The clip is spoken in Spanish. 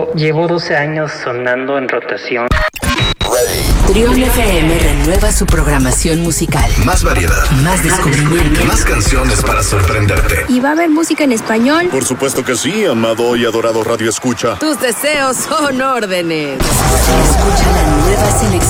llevo 12 años sonando en rotación. Trión FM renueva su programación musical. Más variedad, más descubrimiento, más canciones para sorprenderte. ¿Y va a haber música en español? Por supuesto que sí, amado y adorado Radio Escucha. Tus deseos son órdenes. Escucha la nueva selección.